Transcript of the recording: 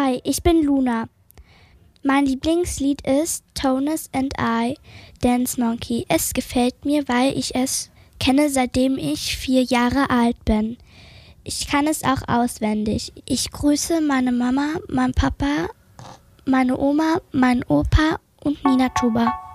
Hi, ich bin Luna. Mein Lieblingslied ist Tonus and I, Dance Monkey. Es gefällt mir, weil ich es kenne, seitdem ich 4 Jahre alt bin. Ich kann es auch auswendig. Ich grüße meine Mama, meinen Papa, meine Oma, meinen Opa und Nina Tuba.